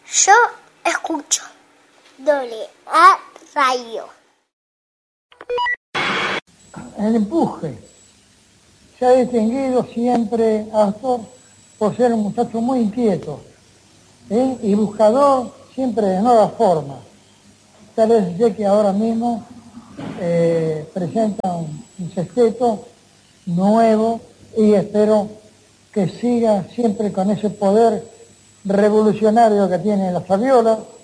Yo escucho AA Radio. El empuje. Se ha distinguido siempre Astor por ser un muchacho muy inquieto, y buscador siempre de nuevas formas. Tal vez sé que ahora mismo presenta un sexteto nuevo y espero que siga siempre con ese poder revolucionario que tiene la Fabiola,